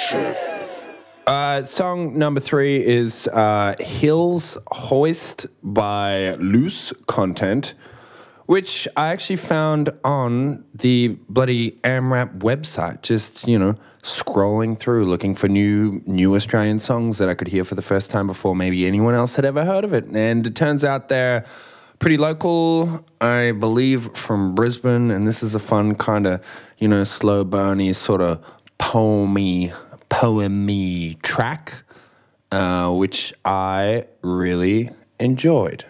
Song number 3 is Hills Hoist by Loose Content, which I actually found on the bloody AMRAP website, just, scrolling through, looking for new Australian songs that I could hear for the first time before maybe anyone else had ever heard of it. And it turns out they're pretty local, I believe, from Brisbane, and this is a fun kind of, slow burny, sort of poemy track, which I really enjoyed.